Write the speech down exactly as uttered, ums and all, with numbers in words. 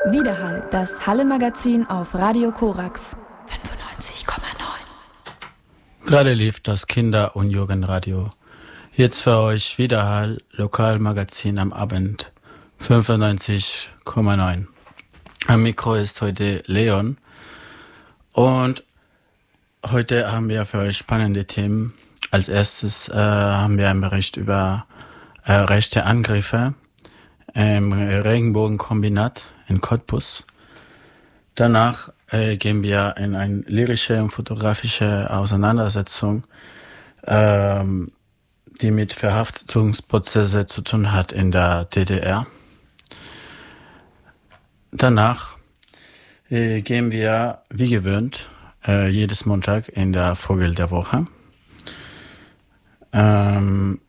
Widerhall, das Halle-Magazin auf Radio Korax fünfundneunzig Komma neun. Gerade lief das Kinder- und Jugendradio. Jetzt für euch Widerhall, Lokalmagazin am Abend fünfundneunzig Komma neun. Am Mikro ist heute Leon und heute haben wir für euch spannende Themen. Als erstes äh, haben wir einen Bericht über äh, rechte Angriffe im Regenbogenkombinat in Cottbus. Danach äh, gehen wir in eine lyrische und fotografische Auseinandersetzung, ähm, die mit Verhaftungsprozessen zu tun hat in der D D R. Danach äh, gehen wir, wie gewöhnt, äh, jedes Montag in der Vogel der Woche. Ähm,